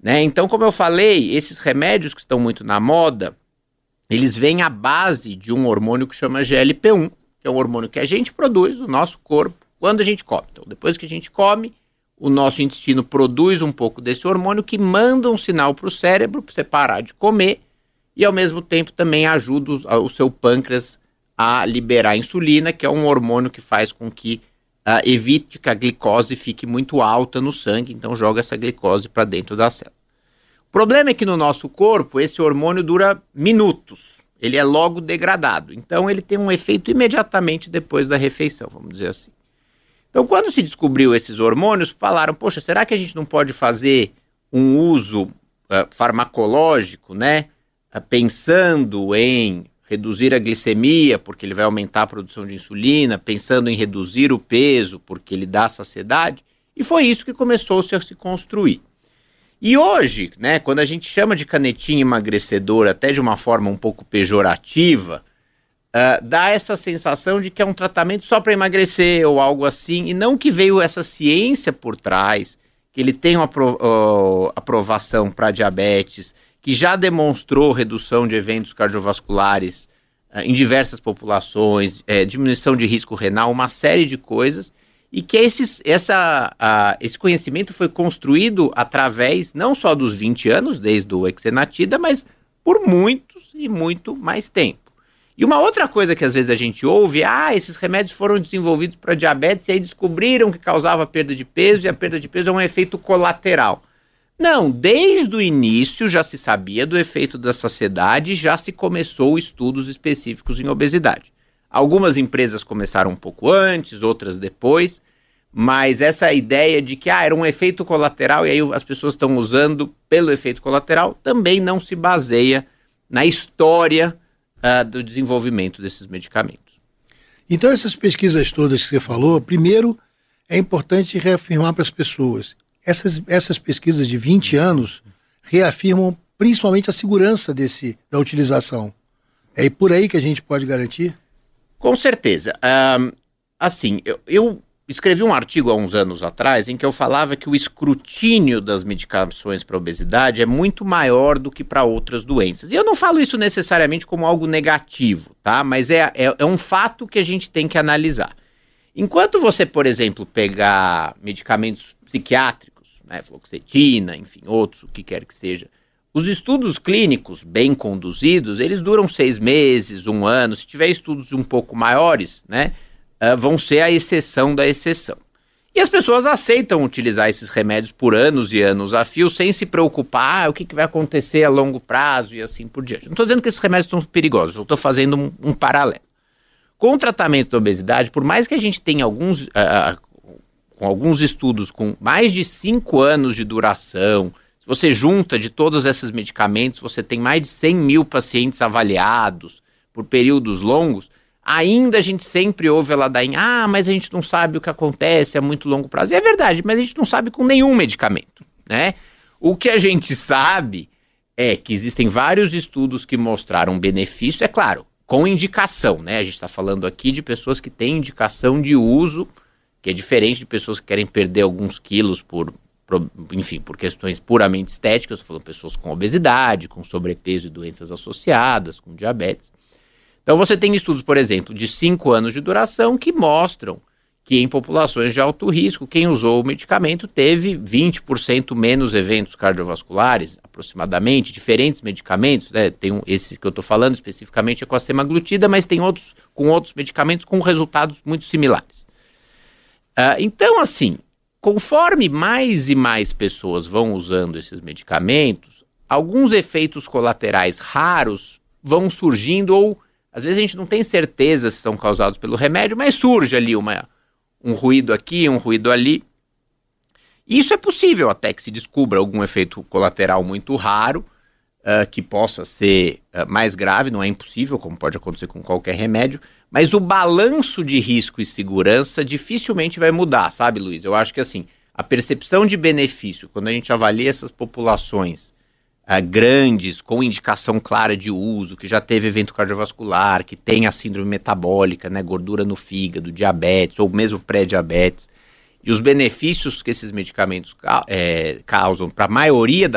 né? Então, como eu falei, esses remédios que estão muito na moda, eles vêm à base de um hormônio que chama GLP-1, que é um hormônio que a gente produz no nosso corpo quando a gente come. Então, depois que a gente come, o nosso intestino produz um pouco desse hormônio que manda um sinal para o cérebro para você parar de comer e, ao mesmo tempo, também ajuda o seu pâncreas a liberar insulina, que é um hormônio que faz com que evite que a glicose fique muito alta no sangue, então joga essa glicose para dentro da célula. O problema é que no nosso corpo esse hormônio dura minutos, ele é logo degradado, então ele tem um efeito imediatamente depois da refeição, vamos dizer assim. Então, quando se descobriu esses hormônios, falaram, poxa, será que a gente não pode fazer um uso farmacológico, né, pensando em reduzir a glicemia, porque ele vai aumentar a produção de insulina, pensando em reduzir o peso, porque ele dá saciedade, e foi isso que começou-se a se construir. E hoje, né, quando a gente chama de canetinha emagrecedora, até de uma forma um pouco pejorativa, dá essa sensação de que é um tratamento só para emagrecer ou algo assim, e não que veio essa ciência por trás, que ele tem uma aprovação para diabetes, que já demonstrou redução de eventos cardiovasculares em diversas populações, diminuição de risco renal, uma série de coisas, e que esse conhecimento foi construído através não só dos 20 anos, desde o Exenatida, mas por muitos e muito mais tempo. E uma outra coisa que às vezes a gente ouve, esses remédios foram desenvolvidos para diabetes e aí descobriram que causava perda de peso e a perda de peso é um efeito colateral. Não, desde o início já se sabia do efeito da saciedade e já se começou estudos específicos em obesidade. Algumas empresas começaram um pouco antes, outras depois, mas essa ideia de que era um efeito colateral e aí as pessoas estão usando pelo efeito colateral também não se baseia na história do desenvolvimento desses medicamentos. Então essas pesquisas todas que você falou, primeiro é importante reafirmar para as pessoas, essas pesquisas de 20 anos reafirmam principalmente a segurança da utilização. É por aí que a gente pode garantir? Com certeza. Assim, eu escrevi um artigo há uns anos atrás em que eu falava que o escrutínio das medicações para obesidade é muito maior do que para outras doenças. E eu não falo isso necessariamente como algo negativo, tá? Mas é um fato que a gente tem que analisar. Enquanto você, por exemplo, pegar medicamentos psiquiátricos, né, fluoxetina, enfim, outros, o que quer que seja, os estudos clínicos bem conduzidos, eles duram 6 meses, 1 ano. Se tiver estudos um pouco maiores, né, vão ser a exceção da exceção. E as pessoas aceitam utilizar esses remédios por anos e anos a fio, sem se preocupar o que vai acontecer a longo prazo e assim por diante. Não estou dizendo que esses remédios são perigosos, eu estou fazendo um paralelo. Com o tratamento da obesidade, por mais que a gente tenha com alguns estudos com mais de 5 anos de duração, se você junta de todos esses medicamentos, você tem mais de 100 mil pacientes avaliados por períodos longos, ainda a gente sempre ouve a ladainha, mas a gente não sabe o que acontece a muito longo prazo. E é verdade, mas a gente não sabe com nenhum medicamento, né? O que a gente sabe é que existem vários estudos que mostraram benefício, é claro, com indicação, né? A gente está falando aqui de pessoas que têm indicação de uso, que é diferente de pessoas que querem perder alguns quilos por questões puramente estéticas. Estou falando de pessoas com obesidade, com sobrepeso e doenças associadas, com diabetes. Então você tem estudos, por exemplo, de 5 anos de duração que mostram que em populações de alto risco, quem usou o medicamento teve 20% menos eventos cardiovasculares, aproximadamente, diferentes medicamentos, né? Tem esse que eu estou falando especificamente é com a semaglutida, mas tem outros com outros medicamentos com resultados muito similares. Então, assim, conforme mais e mais pessoas vão usando esses medicamentos, alguns efeitos colaterais raros vão surgindo ou às vezes a gente não tem certeza se são causados pelo remédio, mas surge ali um ruído aqui, um ruído ali. E isso é possível até que se descubra algum efeito colateral muito raro, que possa ser mais grave, não é impossível, como pode acontecer com qualquer remédio, mas o balanço de risco e segurança dificilmente vai mudar, sabe, Luiz? Eu acho que assim, a percepção de benefício, quando a gente avalia essas populações grandes, com indicação clara de uso, que já teve evento cardiovascular, que tem a síndrome metabólica, né, gordura no fígado, diabetes, ou mesmo pré-diabetes, e os benefícios que esses medicamentos causam para a maioria